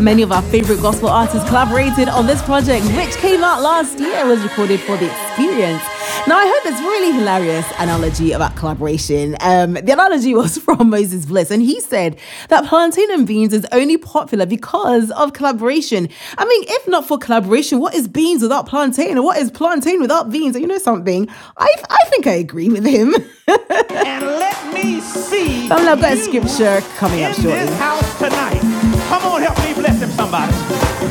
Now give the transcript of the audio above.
Many of our favorite gospel artists collaborated on this project, which came out last year. It was recorded for The Experience. Now, I heard this really hilarious analogy about collaboration. The analogy was from Moses Bliss, and he said that plantain and beans is only popular because of collaboration. I mean, if not for collaboration, what is beans without plantain, and what is plantain without beans? And you know something? I think I agree with him. And let me see. I've got a scripture coming up shortly. In this house tonight. Come on, help me bless him, somebody.